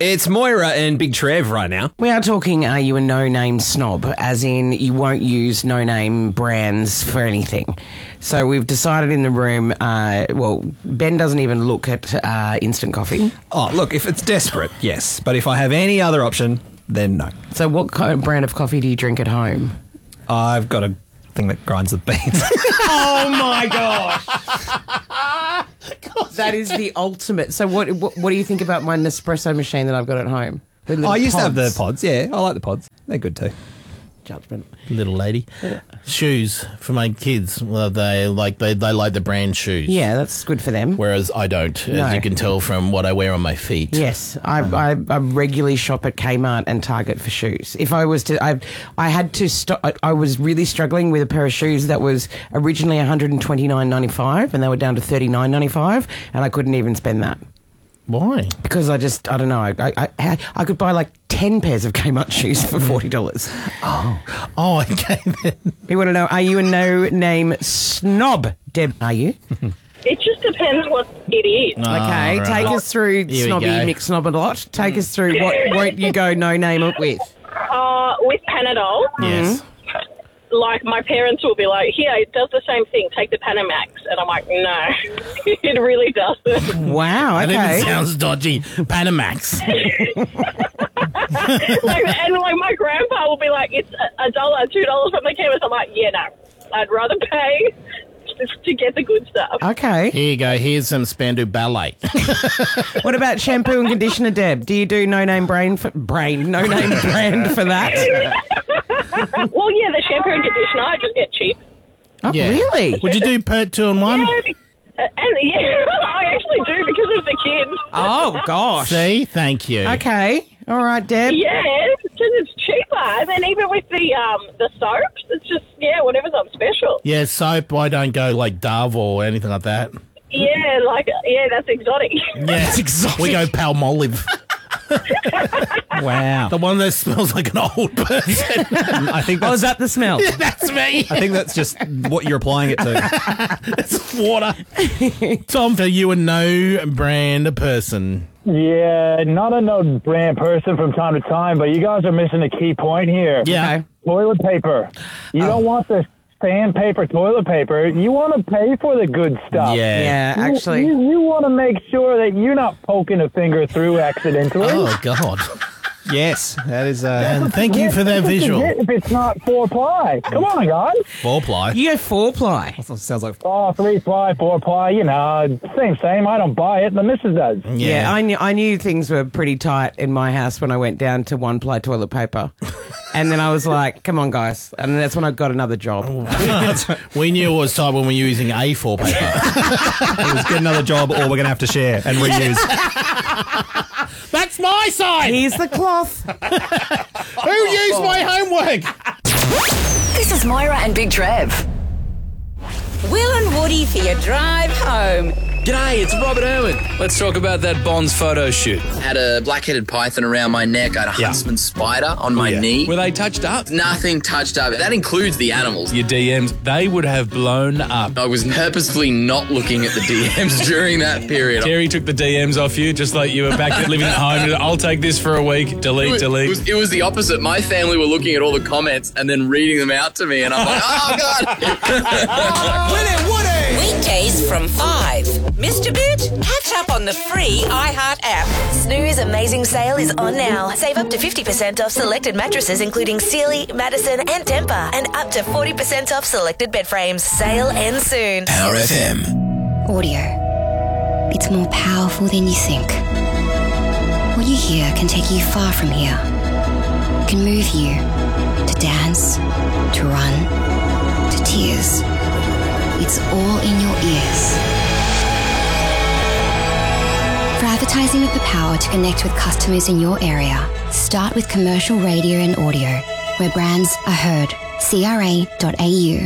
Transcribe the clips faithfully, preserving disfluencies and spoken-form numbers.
It's Moira and Big Trev right now. We are talking, are you a no-name snob? As in, you won't use no-name brands for anything. So we've decided in the room, uh, well, Ben doesn't even look at uh, instant coffee. Oh, look, if it's desperate, yes. But if I have any other option, then no. So what kind of brand of coffee do you drink at home? I've got a thing that grinds the beans. Oh, my gosh. That is the ultimate. So what, what what do you think about my Nespresso machine that I've got at home? The little I used pods. to have the pods, yeah. I like the pods. They're good too. Judgment. Little lady. Yeah. Shoes for my kids. Well, they like they, they like the brand shoes. Yeah, that's good for them. Whereas I don't, No. as you can tell from what I wear on my feet. Yes, I, I, I regularly shop at Kmart and Target for shoes. If I was to, I I had to stop. I, I was really struggling with a pair of shoes that was originally one hundred twenty-nine ninety-five, and they were down to thirty-nine ninety-five, and I couldn't even spend that. Why? Because I just, I don't know, I I, I, I could buy like ten pairs of Kmart shoes for forty dollars. Oh, oh, okay then. You want to know, are you a no-name snob, Deb? Are you? It just depends what it is. Oh, Okay, right. take us through Here we snobby, go. mix snob a lot. Take us through what won't you go no-name it with? Uh, with Panadol, Yes. like my parents will be like, here, it does the same thing, take the Panamax. And I'm like, no, it really doesn't. Wow, That okay. even sounds dodgy. Panamax. like, and like my grandpa will be like, it's a, a dollar, two dollars from the chemist. I'm like, yeah, no, I'd rather pay just to get the good stuff. Okay. Here you go. Here's some Spandu Ballet. What about shampoo and conditioner, Deb? Do you do no-name brain for brain, no-name brand for that? Well, yeah, the shampoo and conditioner, I just get cheap. Oh, Yeah. really? Would you do Pert two in one? Yeah, and yeah, I actually do because of the kids. Oh, gosh. See? Thank you. Okay. All right, Deb. Yeah, because it's cheaper. And then even with the um the soaps, it's just, yeah, whatever's on special. Yeah, soap. I don't go like Dove or anything like that. Yeah, like, yeah, that's exotic. Yeah, that's exotic. We go Palmolive. Wow. The one that smells like an old person. I think Oh, that's, is that the smell? That's me. I think that's just what you're applying it to. It's water. Tom, for you a no brand person. Yeah, not a no brand person from time to time, but you guys are missing a key point here. Yeah. Okay. Toilet paper. You don't want the sandpaper toilet paper. You want to pay for the good stuff. Yeah. Yeah, You- actually. You, you want to make sure that you're not poking a finger through accidentally. Oh, God. Yes, that is uh, And thank you for that This is visual. it if it's not four ply. Come on, guys. Four ply. You go four-ply. sounds like Oh, three ply, four ply, you know, same, same. I don't buy it. The missus does. Yeah, I knew I knew things were pretty tight in my house when I went down to one-ply toilet paper. And then I was like, come on, guys. And that's when I got another job. We knew it was time when we were using A four paper. it was get another job or we're going to have to share and reuse. That's my side. Here's the cloth. Who used my homework? This is Moira and Big Trev. Will and Woody for your drive home. G'day, it's Robert Irwin. Let's talk about that Bonds photo shoot. Had a black-headed python around my neck. I had a Yeah. huntsman spider on my knee. Were they touched up? Nothing touched up. That includes the animals. Your D Ms, they would have blown up. I was purposefully not looking at the D Ms during that period. Terry took the D Ms off you, just like you were back living at home. I'll take this for a week. It Delete, was, delete. it, was, it was the opposite. My family were looking at all the comments and then reading them out to me, and I'm like, oh, God. Will and Woody. Weekdays from five. Mister Boot, catch up on the free iHeart app. Snooze Amazing Sale is on now. Save up to fifty percent off selected mattresses including Sealy, Madison and Tempur, and up to forty percent off selected bed frames. Sale ends soon. Power F M. Audio. It's more powerful than you think. What you hear can take you far from here. Can move you to dance, to run, to tears. It's all in your ears. For advertising with the power to connect with customers in your area, start with commercial radio and audio, where brands are heard. C R A dot A U.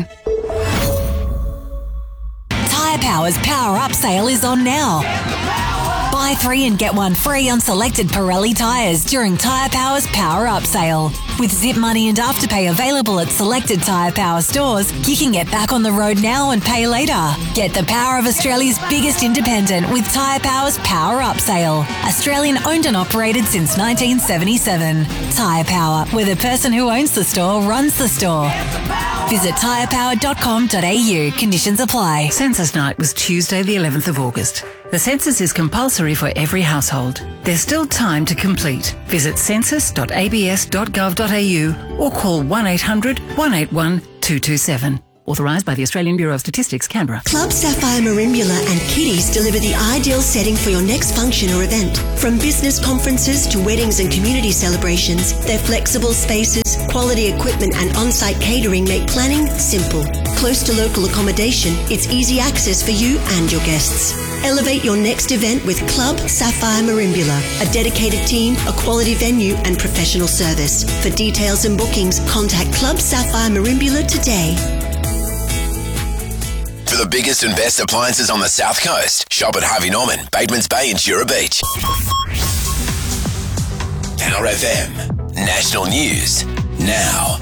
Tyre Power's Power Up sale is on now. Buy Buy three and get one free on selected Pirelli tyres during Tyre Power's Power Up sale. With Zip Money and Afterpay available at selected Tyre Power stores, you can get back on the road now and pay later. Get the power of Australia's biggest independent with Tyre Power's Power Up sale. Australian owned and operated since nineteen seventy-seven. Tyre Power, where the person who owns the store runs the store. Visit tyre power dot com dot a u. Conditions apply. Census night was Tuesday the eleventh of August. The census is compulsory for every household. There's still time to complete. Visit census dot a b s dot gov dot a u or call one eight hundred, one eight one, two two seven. Authorised by the Australian Bureau of Statistics, Canberra. Club Sapphire Marimbula and Kiddies deliver the ideal setting for your next function or event. From business conferences to weddings and community celebrations, their flexible spaces, quality equipment and on-site catering make planning simple. Close to local accommodation, it's easy access for you and your guests. Elevate your next event with Club Sapphire Marimbula, a dedicated team, a quality venue and professional service. For details and bookings, contact Club Sapphire Marimbula today. For the biggest and best appliances on the South Coast, shop at Harvey Norman, Batemans Bay and Jura Beach. Power F M, national news, now.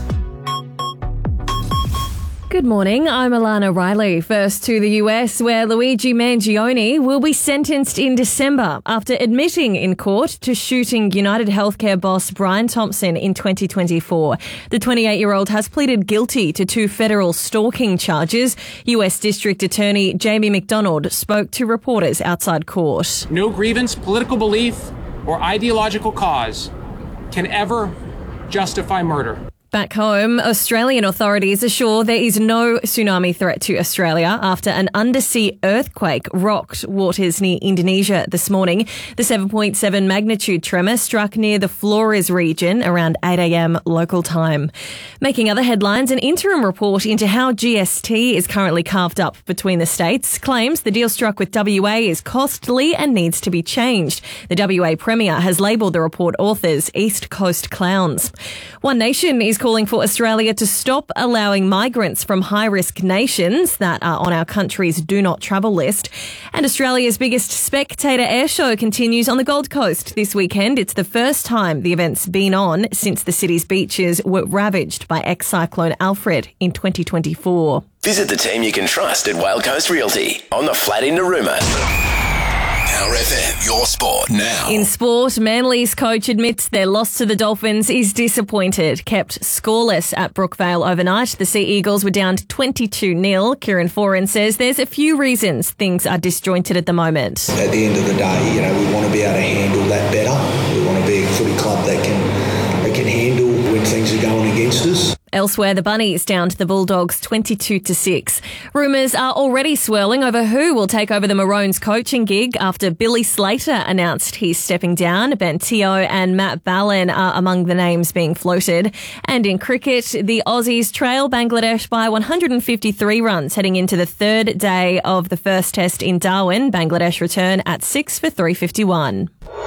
Good morning, I'm Alana Riley. First to the U S, where Luigi Mangione will be sentenced in December after admitting in court to shooting United Healthcare boss Brian Thompson in twenty twenty-four. The twenty-eight-year-old has pleaded guilty to two federal stalking charges. U S District Attorney Jamie McDonald spoke to reporters outside court. No grievance, political belief, or ideological cause can ever justify murder. Back home, Australian authorities assure there is no tsunami threat to Australia after an undersea earthquake rocked waters near Indonesia this morning. The seven point seven magnitude tremor struck near the Flores region around eight a.m. local time. Making other headlines, an interim report into how G S T is currently carved up between the states claims the deal struck with W A is costly and needs to be changed. The W A Premier has labelled the report authors East Coast clowns. One Nation is calling for Australia to stop allowing migrants from high-risk nations that are on our country's do not travel list. And Australia's biggest spectator air show continues on the Gold Coast this weekend. It's the first time the event's been on since the city's beaches were ravaged by ex-cyclone Alfred in twenty twenty-four. Visit the team you can trust at Whale Coast Realty on the flat in Narooma. Power F M, your sport now. In sport, Manly's coach admits their loss to the Dolphins is disappointed. Kept scoreless at Brookvale overnight, the Sea Eagles were down twenty-two nil. Kieran Foran says there's a few reasons things are disjointed at the moment. At the end of the day, you know, we want to be able to handle that better. We want to be a footy club that can, that can handle when things are going against us. Elsewhere, the Bunnies down to the Bulldogs twenty-two to six. Rumours are already swirling over who will take over the Maroons coaching gig after Billy Slater announced he's stepping down. Ben Teo and Matt Ballin are among the names being floated. And in cricket, the Aussies trail Bangladesh by one hundred fifty-three runs heading into the third day of the first test in Darwin. Bangladesh return at six for three fifty-one.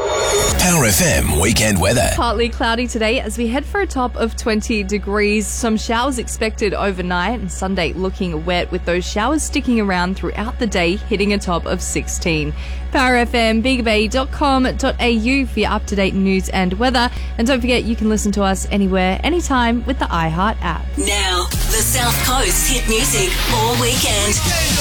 Power F M weekend weather. Partly cloudy today as we head for a top of twenty degrees. Some showers expected overnight and Sunday looking wet with those showers sticking around throughout the day, hitting a top of sixteen. Power F M, big bay dot com dot a u for your up-to-date news and weather. And don't forget you can listen to us anywhere, anytime with the iHeart app. Now, the South Coast hit music all weekend.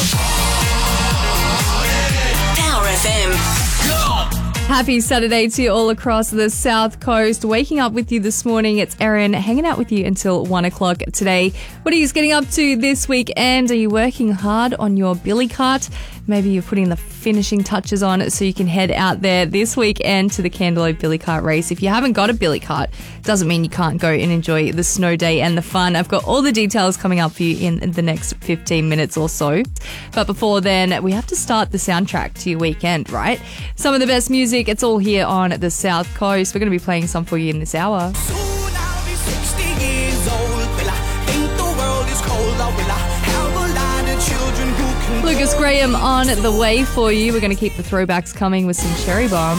Power F M. Go! Happy Saturday to you all across the South Coast. Waking up with you this morning, it's Erin hanging out with you until one o'clock today. What are you getting up to this weekend? Are you working hard on your billy cart? Maybe you're putting the finishing touches on it so you can head out there this weekend to the Candelo Billy Cart race. If you haven't got a billy cart, doesn't mean you can't go and enjoy the snow day and the fun. I've got all the details coming up for you in the next fifteen minutes or so. But before then, we have to start the soundtrack to your weekend, right? Some of the best music, it's all here on the South Coast. We're going to be playing some for you in this hour. Lucas Graham on the way for you. We're going to keep the throwbacks coming with some Cherry Bomb.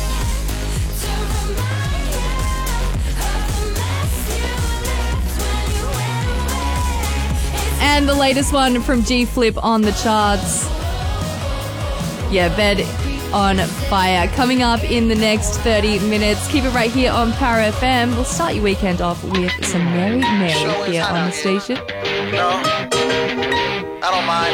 And the latest one from G Flip on the charts. Yeah, Bed on Fire. Coming up in the next thirty minutes. Keep it right here on Power F M. We'll start your weekend off with some Mary Mary here on the station. No, I don't mind.